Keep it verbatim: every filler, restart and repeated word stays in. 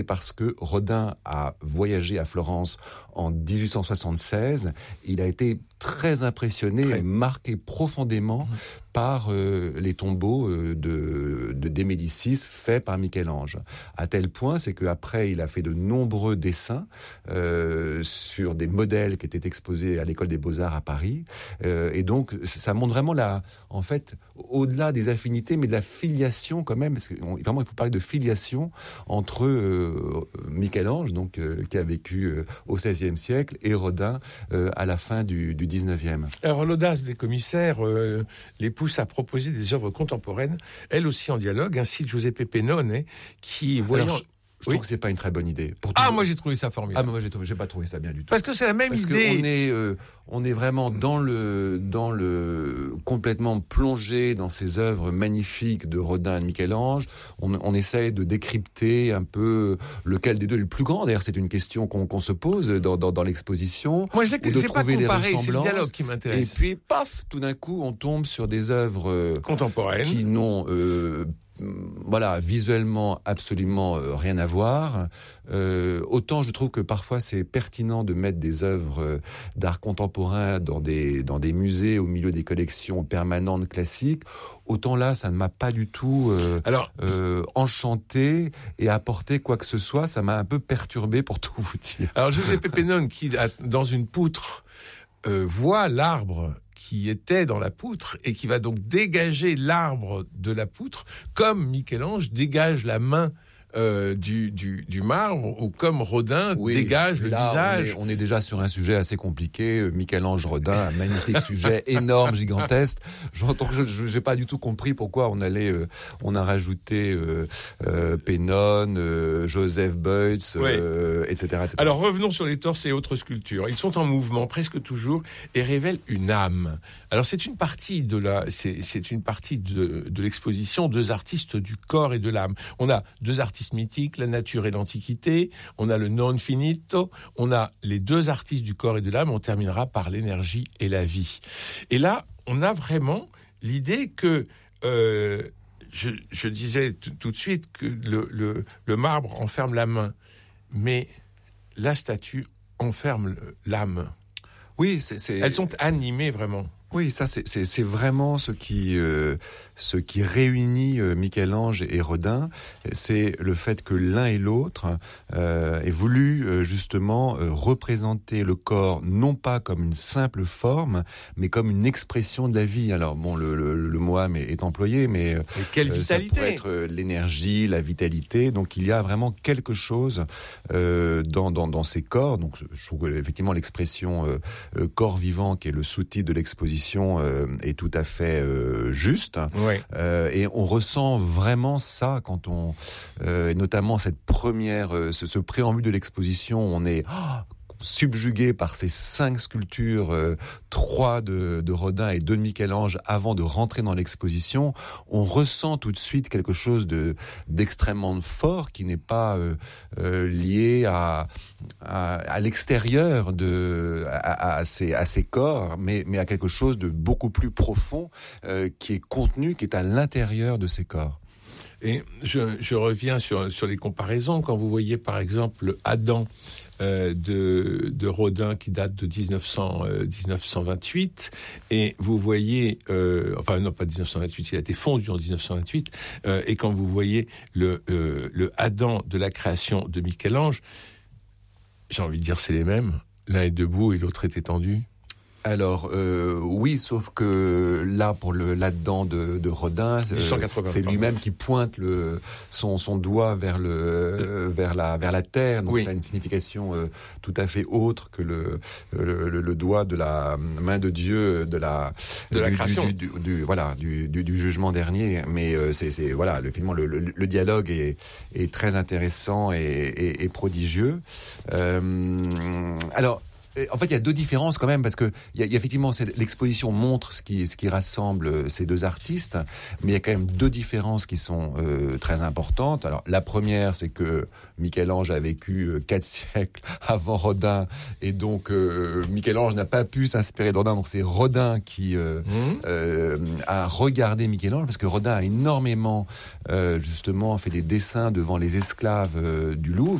Parce que Rodin a voyagé à Florence en dix-huit cent soixante-seize, il a été très impressionné, très... marqué profondément mmh. par euh, les tombeaux euh, de, de des Médicis faits par Michel-Ange. À tel point, c'est qu'après, il a fait de nombreux dessins euh, sur des modèles qui étaient exposés à l'école des Beaux-Arts à Paris. Euh, et donc, ça montre vraiment la, en fait, au-delà des affinités, mais de la filiation quand même. Parce que on, vraiment, il faut parler de filiation entre euh, Michel-Ange, donc euh, qui a vécu euh, au seizième siècle, et Rodin euh, à la fin du, du dix-neuvième. Alors l'audace des commissaires euh, les pousse à proposer des œuvres contemporaines, elles aussi en dialogue. Ainsi Giuseppe Pennone, qui voyant... Alors, je... Je oui. trouve que c'est pas une très bonne idée. Pour ah, moi j'ai trouvé ça formidable. Ah, mais moi j'ai, trouvé, j'ai pas trouvé ça bien du tout. Parce que c'est la même Parce idée. On est, euh, on est vraiment dans le, dans le complètement plongé dans ces œuvres magnifiques de Rodin et de Michel-Ange. On, on essaye de décrypter un peu lequel des deux est le plus grand. D'ailleurs, c'est une question qu'on, qu'on se pose dans, dans, dans l'exposition. Moi, je l'ai, de c'est pas comparé, c'est le dialogue qui m'intéresse. Et puis, paf, tout d'un coup, on tombe sur des œuvres contemporaines qui n'ont euh, voilà, visuellement absolument euh, rien à voir. Euh, autant je trouve que parfois c'est pertinent de mettre des œuvres euh, d'art contemporain dans des, dans des musées au milieu des collections permanentes classiques, autant là ça ne m'a pas du tout euh, Alors, euh, enchanté et apporté quoi que ce soit. Ça m'a un peu perturbé pour tout vous dire. Alors Giuseppe Pennone qui a, dans une poutre euh, voit l'arbre qui était dans la poutre et qui va donc dégager l'arbre de la poutre, comme Michel-Ange dégage la main euh, du, du, du marbre, ou comme Rodin oui, dégage le là, visage. On est, on est déjà sur un sujet assez compliqué. Michel-Ange Rodin, un magnifique sujet, énorme, gigantesque. J'entends que je n'ai pas du tout compris pourquoi on allait, euh, on a rajouté euh, euh, Pennone, euh, Joseph Beuys, euh, oui. et cetera, et cetera. Alors revenons sur les torses et autres sculptures. Ils sont en mouvement presque toujours et révèlent une âme. Alors c'est une partie de la, c'est, c'est une partie de, de l'exposition, deux artistes du corps et de l'âme. On a deux artistes mythiques, la nature et l'antiquité, on a le non finito, on a les deux artistes du corps et de l'âme, on terminera par l'énergie et la vie. Et là, on a vraiment l'idée que, euh, je, je disais t- tout de suite que le, le, le marbre enferme la main, mais la statue enferme l'âme. Oui, c'est, c'est... Elles sont animées vraiment. Oui, ça c'est, c'est, c'est vraiment ce qui, euh, ce qui réunit euh, Michel-Ange et Rodin, c'est le fait que l'un et l'autre euh, aient voulu euh, justement euh, représenter le corps non pas comme une simple forme, mais comme une expression de la vie. Alors bon, le, le, le mot âme est, est employé, mais, euh, quelle vitalité. Ça pourrait être euh, l'énergie, la vitalité. Donc il y a vraiment quelque chose euh, dans, dans, dans ces corps. Donc je trouve que, effectivement l'expression euh, euh, corps vivant, qui est le sous-titre de l'exposition, Euh, est tout à fait euh, juste. Oui. Euh, et on ressent vraiment ça quand on, euh, notamment cette première, euh, ce, ce préambule de l'exposition, on est oh, subjugué par ces cinq sculptures, euh, trois de, de Rodin et deux de Michel-Ange, avant de rentrer dans l'exposition. On ressent tout de suite quelque chose de d'extrêmement fort qui n'est pas euh, euh, lié à, à à l'extérieur de à, à ces à ces corps, mais mais à quelque chose de beaucoup plus profond euh, qui est contenu, qui est à l'intérieur de ces corps. Et je, je reviens sur, sur les comparaisons. Quand vous voyez par exemple le Adam euh, de, de Rodin qui date de dix-neuf cents, euh, dix-neuf cent vingt-huit, et vous voyez, euh, enfin non pas dix-neuf cent vingt-huit, il a été fondu en dix-neuf cent vingt-huit, euh, et quand vous voyez le, euh, le Adam de la création de Michel-Ange, j'ai envie de dire c'est les mêmes. L'un est debout et l'autre est étendu. Alors euh, oui, sauf que là pour le là-dedans de, de Rodin, euh, c'est lui-même qui pointe le son son doigt vers le euh, vers la vers la terre, donc oui. Ça a une signification euh, tout à fait autre que le le, le le doigt de la main de Dieu de la de du, la création, du, du, du, du voilà du, du du jugement dernier. Mais euh, c'est c'est voilà le finalement le, le, le dialogue est est très intéressant et, et, et prodigieux. Euh, alors. En fait, il y a deux différences quand même, parce que il y a, il y a effectivement c'est, l'exposition montre ce qui, ce qui rassemble ces deux artistes, mais il y a quand même deux différences qui sont euh, très importantes. Alors, la première, c'est que Michel-Ange a vécu euh, quatre siècles avant Rodin, et donc euh, Michel-Ange n'a pas pu s'inspirer de Rodin. Donc, c'est Rodin qui euh, mmh. euh, a regardé Michel-Ange, parce que Rodin a énormément, euh, justement, fait des dessins devant les esclaves euh, du Louvre.